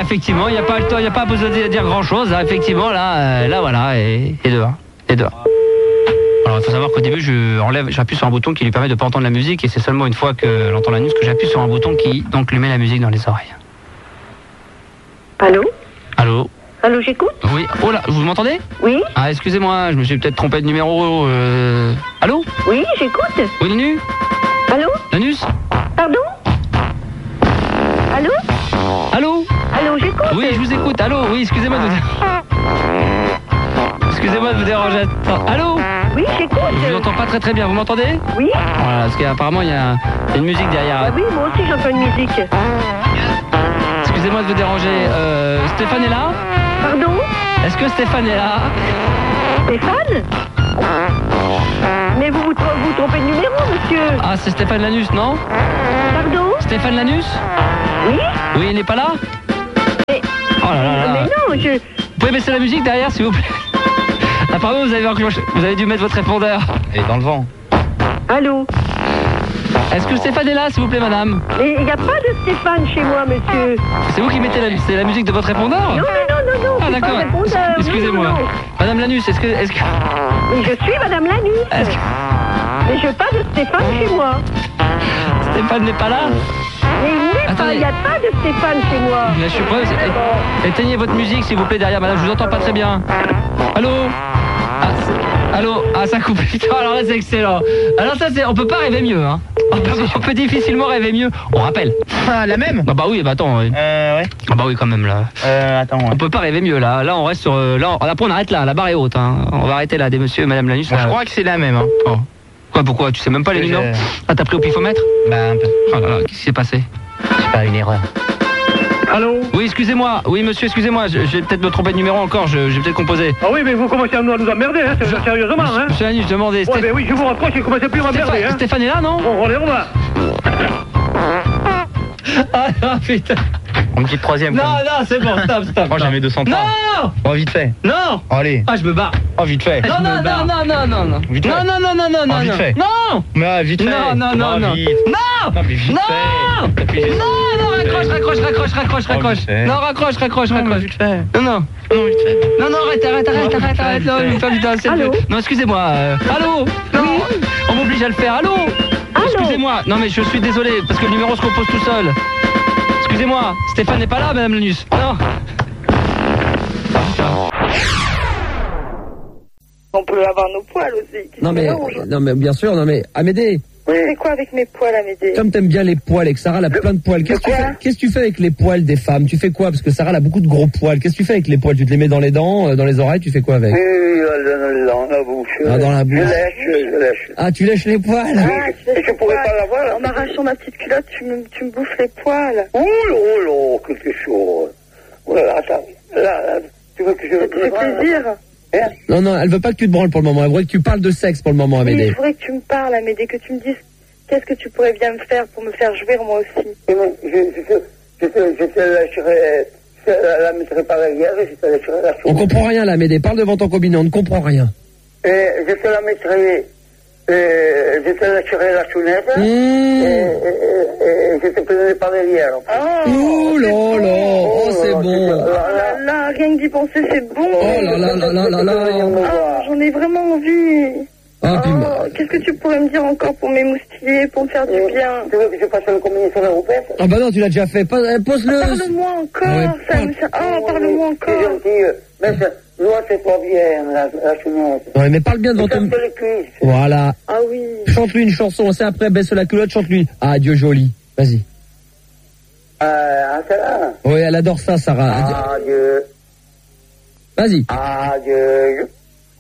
effectivement, il n'y a pas le temps, il n'y a pas besoin de dire grand-chose. Hein, effectivement, là, voilà, et dehors. Alors, il faut savoir qu'au début, j'appuie sur un bouton qui lui permet de ne pas entendre la musique, et c'est seulement une fois qu'elle entend la news que j'appuie sur un bouton qui, donc, lui met la musique dans les oreilles. Allô ? Allô, j'écoute ? Oui. Oh là, vous m'entendez ? Oui ? Ah, excusez-moi, je me suis peut-être trompé de numéro. Allô ? Oui, j'écoute. Oui, Nanu ? Allô ? Nanus ? Pardon ? Allô ? Allô, j'écoute. Oui, je vous écoute. Allô, oui, excusez-moi de vous déranger. Allô ? Oui, j'écoute. Je vous entends pas très bien, vous m'entendez ? Oui ? Voilà, parce qu'apparemment il y a une musique derrière. Ah oui, moi aussi j'entends une musique. Excusez-moi de vous déranger. Stéphane est là ? Pardon ? Est-ce que Stéphane est là ? Stéphane ? Mais vous trompez de numéro, monsieur. Ah, c'est Stéphane Lanus, non ? Pardon ? Stéphane Lanus ? Oui ? Oui, il n'est pas là ? Mais... Oh là là là. Mais non, Vous pouvez baisser la musique derrière, s'il vous plaît ? Apparemment, vous avez dû mettre votre répondeur. Elle est dans le vent. Allô ? Est-ce que Stéphane est là, s'il vous plaît, madame ? Mais il n'y a pas de Stéphane chez moi, monsieur. C'est vous qui mettez la musique de votre répondeur ? Non. Ah, d'accord. Excusez-moi. Non. Madame Lanus, est-ce que... Mais je suis Madame Lanus. Mais je pas de Stéphane chez moi. Stéphane n'est pas là ? Mais il n'y a pas de Stéphane chez moi. Je suis prêt. Éteignez votre musique, s'il vous plaît, derrière, madame. Je vous entends pas très bien. Allô ? Allô ? Ah, ça coupe. Putain, alors là, c'est excellent. Alors ça, on peut pas rêver mieux, hein. On peut difficilement rêver mieux. On rappelle. Ah, la même ? Bah oui, bah attends. Ouais. Ouais. Ah bah oui, quand même, là. Attends, ouais. On peut pas rêver mieux, là. Là, on reste sur... après, on arrête là. La barre est haute, hein. On va arrêter là, des monsieur et madame Lanus. Je crois que c'est la même, hein. Oh. Quoi, pourquoi ? Tu sais même pas les numéros ? Ah, t'as pris au pifomètre ? Bah, un peu. Oh là là, qu'est-ce qui s'est passé ? C'est pas une erreur. Allô ? Oui, excusez-moi. Oui, monsieur, excusez-moi. Je vais peut-être me tromper de numéro encore. J'ai peut-être composé. Ah oui, mais vous commencez à nous emmerder, hein, sérieusement, hein. Monsieur Lanus, je demandais... Ouais, mais oui, je vous rapproche, vous commencez plus à m'emmerder, hein. Stéphane est là, non ? Bon, allez, on va. Ah, putain. Un petit troisième. Non, c'est bon, stop. Moi, j'en mets 200. Non ! Oh, vite fait. Non ! Allez. Ah, je me barre. Oh, vite fait. Non. Vite fait. Non. Vite fait. Non. Mais vite fait. Non. Vite. Non. Non, mais vite fait. Raccroche. Non, raccroche. Non, vite fait. Non, arrête. Non, excusez-moi. Allô. Non, on m'oblige à le faire. Allô. Excusez-moi. Non, mais je suis désolé parce que le numéro se compose tout seul. Excusez-moi. Stéphane n'est pas là, madame Lanus. Non. On peut avoir nos poils aussi. Non mais bien sûr, Amédée. Oui, c'est quoi avec mes poils, Amédée ? Comme t'aimes bien les poils et que Sarah a plein de poils, qu'est-ce que tu fais avec les poils des femmes ? Tu fais quoi ? Parce que Sarah a beaucoup de gros poils. Qu'est-ce que tu fais avec les poils ? Tu te les mets dans les dents, dans les oreilles, tu fais quoi avec ? Dans la bouche. Ah, dans la bouche. Je lèche. Ah, tu lèches les poils ? Et je pourrais pas l'avoir. En m'arrachant ma petite culotte, tu me bouffes les poils. Oh là, quelque chose. Oh là, attends. Là, tu veux que je... Ça te fait plaisir ? Non, elle veut pas que tu te branles pour le moment. Elle voudrait que tu parles de sexe pour le moment, Amédée. Oui, il faudrait que tu me parles, Amédée, que tu me dises qu'est-ce que tu pourrais bien me faire pour me faire jouir moi aussi. Je te lâcherai, la mettrai par derrière et je te lâcherai la souris. On comprend rien là, Amédée. Parle devant ton combiné, on ne comprend rien. Et je te la mettrai, je te lâcherai la chounette et je te prendrai par derrière. Ouh là, c'est bon. Là, rien que d'y penser, c'est bon. Oh là. J'en ai vraiment envie. Qu'est-ce que tu pourrais me dire encore pour m'émoustiller, pour me faire du bien ? Tu veux que je fasse le combiné sur la roupette ? Ah bah non, tu l'as déjà fait. Pose-le. Parle-moi encore. Parle-moi encore. C'est gentil. Mais moi, c'est pas bien, la chounette. Ouais, mais parle bien devant ton... Voilà. Ah oui. Chante-lui une chanson, c'est après, baisse la culotte, chante-lui. Ah, Dieu joli. Vas-y. Sarah ? Oui, elle adore ça, Sarah. Adieu. Vas-y. Adieu.